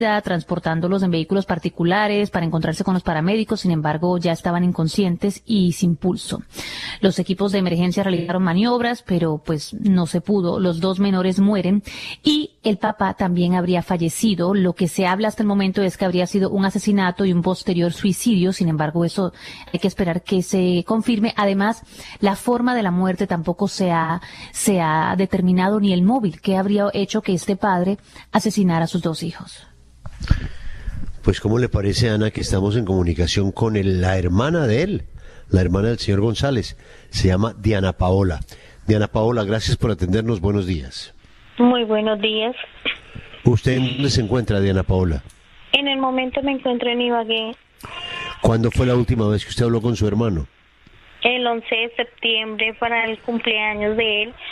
transportándolos en vehículos particulares para encontrarse con los paramédicos. Sin embargo, ya estaban inconscientes y sin pulso. Los equipos de emergencia realizaron maniobras, pero pues no se pudo. Los dos menores mueren y el papá también habría fallecido. Lo que se habla hasta el momento es que habría sido un asesinato y un posterior suicidio. Sin embargo, eso hay que esperar que se confirme. Además, la forma de la muerte tampoco se ha determinado, ni el móvil que habría hecho que este padre asesinara a sus dos hijos. Pues, ¿cómo le parece, Ana, que estamos en comunicación con la hermana de él, la hermana del señor González? Se llama Diana Paola. Diana Paola, gracias por atendernos. Buenos días. Muy buenos días. ¿Usted en dónde se encuentra, Diana Paola? En el momento me encuentro en Ibagué. ¿Cuándo fue la última vez que usted habló con su hermano? El 11 de septiembre para el cumpleaños de él.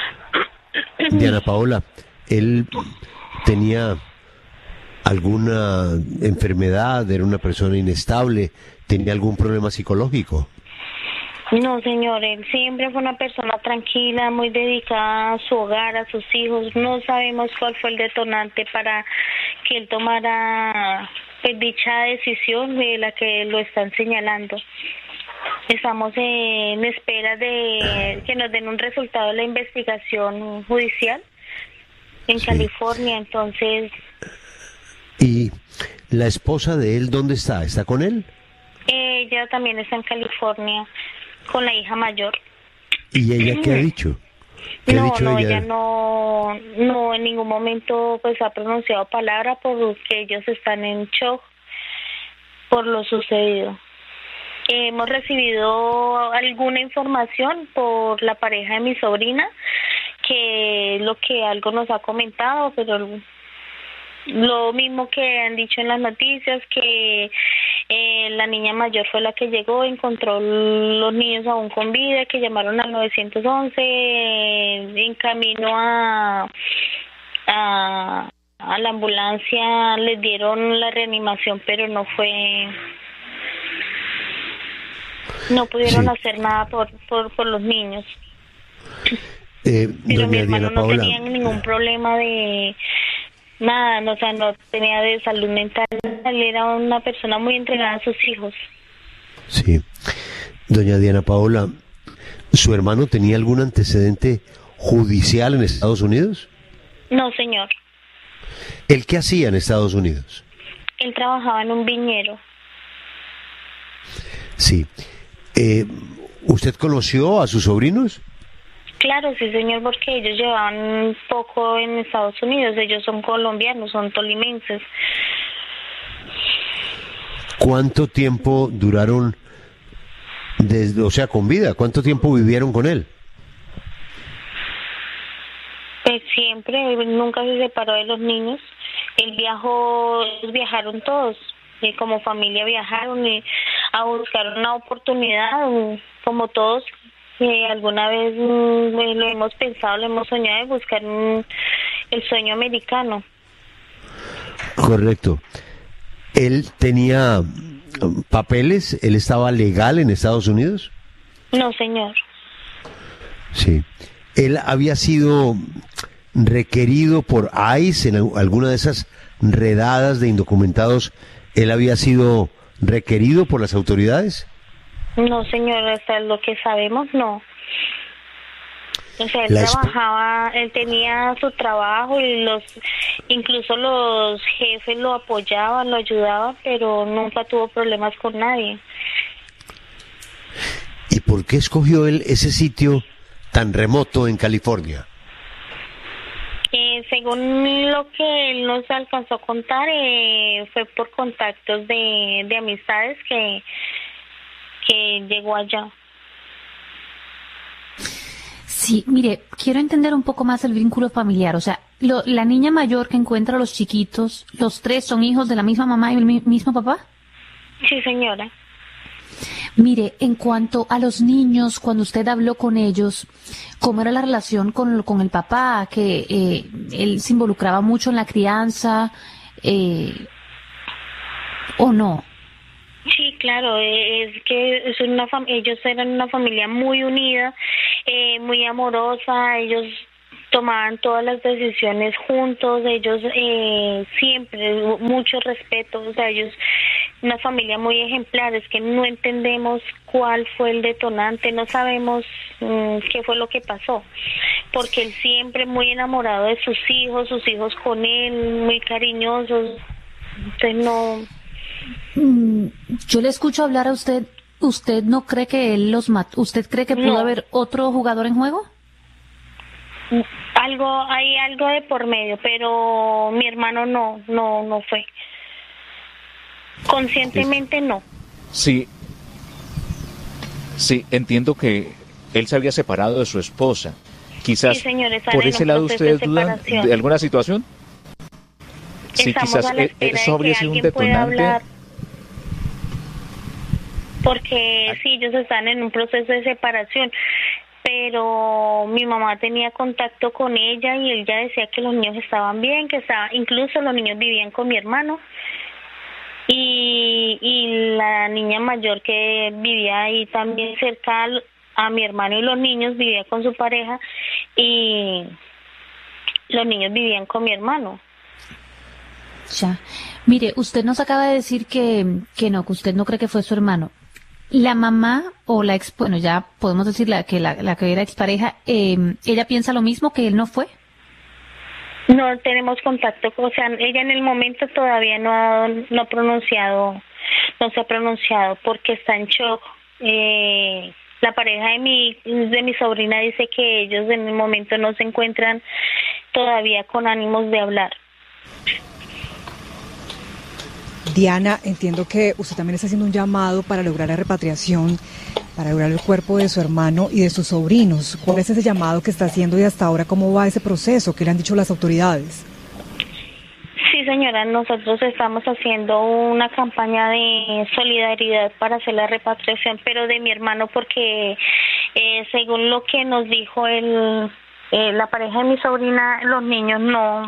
Diana Paola, ¿él tenía alguna enfermedad? ¿Era una persona inestable? ¿Tenía algún problema psicológico? No, señor, él siempre fue una persona tranquila, muy dedicada a su hogar, a sus hijos. No sabemos cuál fue el detonante para que él tomara pues, dicha decisión de la que lo están señalando. Estamos en espera de que nos den un resultado de la investigación judicial en California, entonces... ¿Y la esposa de él dónde está? ¿Está con él? Ella también está en California con la hija mayor. ¿Y ella qué ha dicho? ¿Qué ha dicho ella? Ella no en ningún momento pues ha pronunciado palabra porque ellos están en shock por lo sucedido. Hemos recibido alguna información por la pareja de mi sobrina, que es lo que algo nos ha comentado, pero lo mismo que han dicho en las noticias, que la niña mayor fue la que llegó, encontró los niños aún con vida, que llamaron al 911, en camino a la ambulancia les dieron la reanimación, pero no pudieron hacer nada por los niños. Pero mi hermano no tenía ningún problema de nada, no tenía de salud mental, era una persona muy entregada a sus hijos. Sí. Doña Diana Paola, ¿su hermano tenía algún antecedente judicial en Estados Unidos? No, señor. ¿El qué hacía en Estados Unidos? Él trabajaba en un viñedo. Sí. ¿Usted conoció a sus sobrinos? Claro, sí, señor, porque ellos llevaban poco en Estados Unidos. Ellos son colombianos, son tolimenses. ¿Cuánto tiempo duraron, con vida? ¿Cuánto tiempo vivieron con él? Pues siempre, nunca se separó de los niños. Él viajaron todos, y como familia viajaron a buscar una oportunidad, como todos. Alguna vez lo hemos pensado, lo hemos soñado de buscar el sueño americano. Correcto. ¿Él tenía papeles? ¿Él estaba legal en Estados Unidos? No, señor. Sí. ¿Él había sido requerido por ICE en alguna de esas redadas de indocumentados? ¿Él había sido requerido por las autoridades? No, señor, hasta lo que sabemos, no. O sea, él trabajaba, él tenía su trabajo y incluso los jefes lo apoyaban, lo ayudaban, pero nunca tuvo problemas con nadie. ¿Y por qué escogió él ese sitio tan remoto en California? Según lo que él nos alcanzó a contar, fue por contactos de amistades que llegó allá. Sí, mire, quiero entender un poco más el vínculo familiar. O sea, la niña mayor que encuentra a los chiquitos, ¿los tres son hijos de la misma mamá y el mismo papá? Sí, señora. Mire, en cuanto a los niños, cuando usted habló con ellos, ¿cómo era la relación con el papá? ¿Que él se involucraba mucho en la crianza o no? Sí, claro, es que ellos eran una familia muy unida, muy amorosa. Ellos tomaban todas las decisiones juntos, ellos siempre, mucho respeto, o sea, ellos, una familia muy ejemplar, es que no entendemos cuál fue el detonante, no sabemos qué fue lo que pasó, porque él siempre muy enamorado de sus hijos con él, muy cariñosos, entonces no... Yo le escucho hablar a usted, ¿usted no cree que él los mató? ¿Usted cree que pudo haber otro jugador en juego? Hay algo de por medio, pero mi hermano no fue. Conscientemente no. Sí, entiendo que él se había separado de su esposa. Quizás sí, señor, por ese lado ustedes dudan de alguna situación. Sí, quizás eso habría sido un detonante. Porque sí, ellos están en un proceso de separación, pero mi mamá tenía contacto con ella y él ya decía que los niños estaban bien, incluso los niños vivían con mi hermano y la niña mayor que vivía ahí también cerca a mi hermano y los niños vivía con su pareja y los niños vivían con mi hermano. Ya. Mire, usted nos acaba de decir que usted no cree que fue su hermano. La mamá o la ex, bueno, ya podemos decir la que era expareja, ¿ella piensa lo mismo, que él no fue? No tenemos contacto, o sea, ella en el momento todavía no se ha pronunciado porque está en shock. La pareja de mi sobrina dice que ellos en el momento no se encuentran todavía con ánimos de hablar. Diana, entiendo que usted también está haciendo un llamado para lograr la repatriación, para lograr el cuerpo de su hermano y de sus sobrinos. ¿Cuál es ese llamado que está haciendo y hasta ahora cómo va ese proceso? ¿Qué le han dicho las autoridades? Sí, señora, nosotros estamos haciendo una campaña de solidaridad para hacer la repatriación, pero de mi hermano, porque según lo que nos dijo la pareja de mi sobrina, los niños no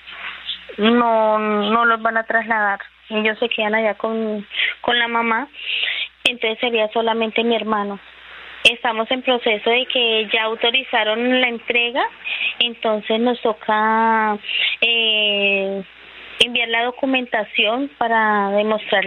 los van a trasladar. Ellos se quedan allá con la mamá, entonces sería solamente mi hermano. Estamos en proceso de que ya autorizaron la entrega, entonces nos toca enviar la documentación para demostrar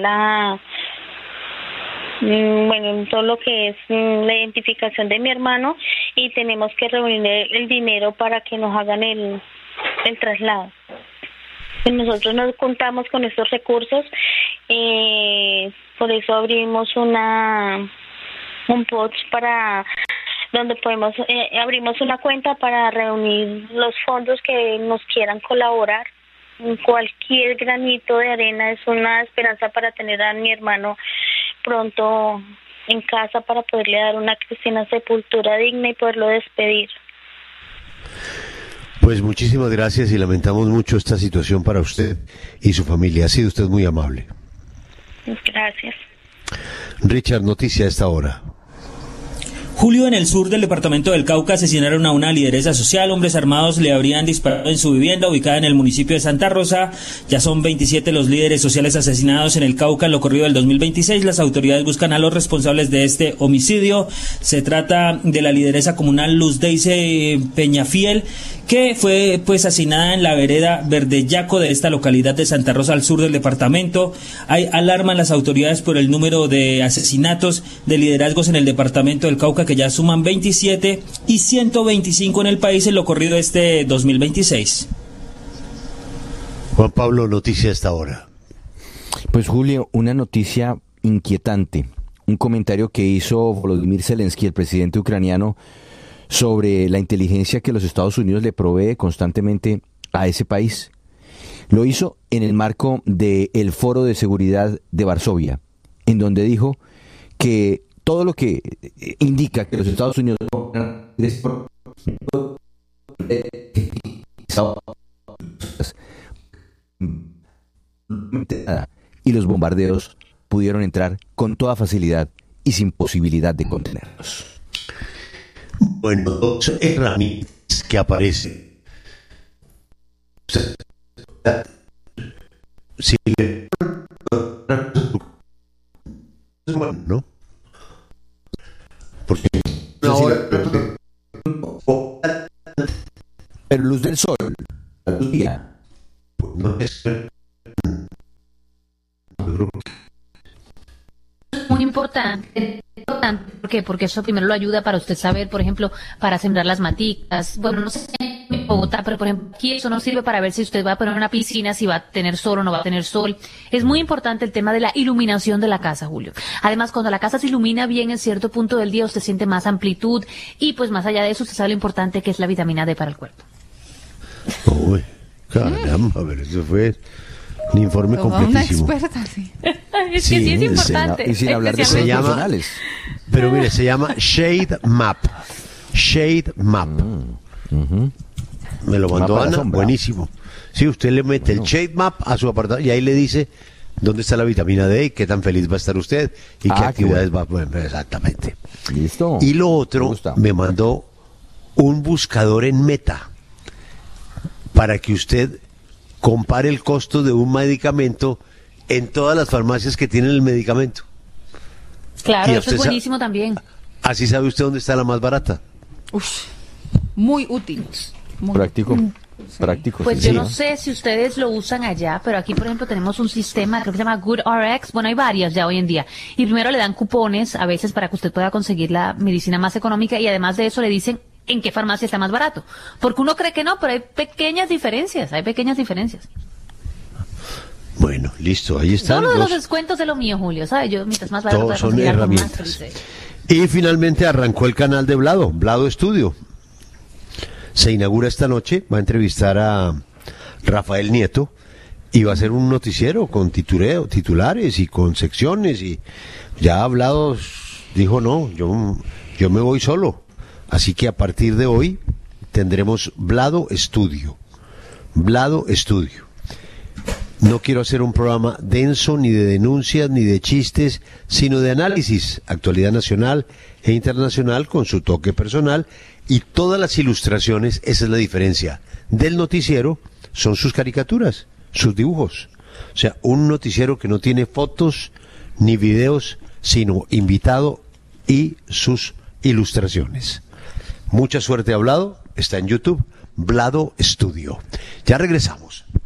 todo lo que es la identificación de mi hermano, y tenemos que reunir el dinero para que nos hagan el traslado. Nosotros no contamos con estos recursos, por eso abrimos un post para donde abrimos una cuenta para reunir los fondos que nos quieran colaborar. Cualquier granito de arena es una esperanza para tener a mi hermano pronto en casa, para poderle dar una cristiana sepultura digna y poderlo despedir. Pues muchísimas gracias y lamentamos mucho esta situación para usted y su familia. Ha sido usted muy amable. Gracias. Richard, noticia a esta hora. Julio, en el sur del departamento del Cauca, asesinaron a una lideresa social. Hombres armados le habrían disparado en su vivienda ubicada en el municipio de Santa Rosa. Ya son 27 los líderes sociales asesinados en el Cauca en lo corrido del 2026. Las autoridades buscan a los responsables de este homicidio. Se trata de la lideresa comunal Luz Deise Peñafiel, que fue asesinada en la vereda Verdeyaco de esta localidad de Santa Rosa, al sur del departamento. Hay alarma en las autoridades por el número de asesinatos de liderazgos en el departamento del Cauca, que ya suman 27 y 125 en el país en lo corrido este 2026. Juan Pablo, noticia a esta hora. Pues Julio, una noticia inquietante, un comentario que hizo Volodymyr Zelensky, el presidente ucraniano, sobre la inteligencia que los Estados Unidos le provee constantemente a ese país. Lo hizo en el marco del Foro de Seguridad de Varsovia, en donde dijo que todo lo que indica que los Estados Unidos y los bombardeos pudieron entrar con toda facilidad y sin posibilidad de contenerlos. Bueno, dos herramientas que aparecen. Sí, ¿no? Porque día. No es... Muy importante. ¿Por qué? Porque eso primero lo ayuda para usted saber, por ejemplo, para sembrar las maticas. Bueno, no sé en Bogotá, pero por ejemplo, aquí eso nos sirve para ver si usted va a poner una piscina, si va a tener sol o no va a tener sol. Es muy importante el tema de la iluminación de la casa, Julio. Además, cuando la casa se ilumina bien en cierto punto del día, usted siente más amplitud y pues más allá de eso, usted sabe lo importante que es la vitamina D para el cuerpo. Uy, caramba, a ver, eso fue un informe completísimo. Una experta, sí. Es que sí es importante. Y sin hablar de se llama, personales. pero mire, se llama Shade Map. Shade Map. Me lo mandó Ana, buenísimo. Sí, usted le mete el Shade Map a su apartado y ahí le dice dónde está la vitamina D y qué tan feliz va a estar usted y qué actividades va a poder. Exactamente. Listo. Y lo otro, me mandó un buscador en Meta para que usted compare el costo de un medicamento en todas las farmacias que tienen el medicamento. Claro, eso es buenísimo también. Así sabe usted dónde está la más barata. Uf, muy útil. Muy práctico. Práctico. Pues sí, yo no sé si ustedes lo usan allá, pero aquí, por ejemplo, tenemos un sistema, creo que se llama GoodRx. Bueno, hay varias ya hoy en día. Y primero le dan cupones a veces para que usted pueda conseguir la medicina más económica y además de eso le dicen en qué farmacia está más barato. Porque uno cree que no, pero hay pequeñas diferencias, Bueno, listo, ahí están. Todos los descuentos de lo mío, Julio, ¿sabes? Yo, mientras más barato todos son herramientas. Y finalmente arrancó el canal de Blado Estudio. Se inaugura esta noche, va a entrevistar a Rafael Nieto y va a ser un noticiero con titulares y con secciones y ya Blado dijo no, yo me voy solo. Así que a partir de hoy tendremos Blado Estudio. No quiero hacer un programa denso, ni de denuncias, ni de chistes, sino de análisis, actualidad nacional e internacional con su toque personal y todas las ilustraciones, esa es la diferencia. Del noticiero son sus caricaturas, sus dibujos. O sea, un noticiero que no tiene fotos ni videos, sino invitado y sus ilustraciones. Mucha suerte, Blado, está en YouTube, Blado Estudio. Ya regresamos.